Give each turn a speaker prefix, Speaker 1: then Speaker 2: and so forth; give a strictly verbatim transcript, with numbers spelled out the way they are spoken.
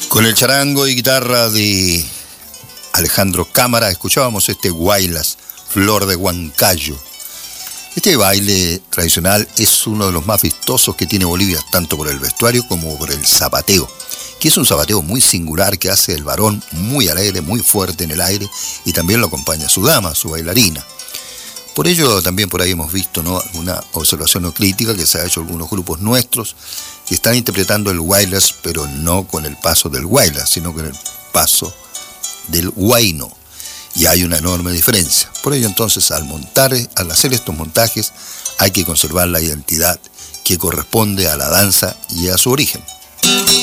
Speaker 1: Con el charango y guitarra de Alejandro Cámara escuchábamos este Guaylas, Flor de Huancayo. Este baile tradicional es uno de los más vistosos que tiene Bolivia, tanto por el vestuario como por el zapateo, que es un zapateo muy singular que hace el varón muy alegre, muy fuerte en el aire, y también lo acompaña su dama, su bailarina. Por ello también por ahí hemos visto, ¿no?, alguna observación o crítica que se ha hecho algunos grupos nuestros que están interpretando el Guaylas, pero no con el paso del Guaylas, sino con el paso del huayno. Y hay una enorme diferencia. Por ello entonces al montar, al hacer estos montajes, hay que conservar la identidad que corresponde a la danza y a su origen.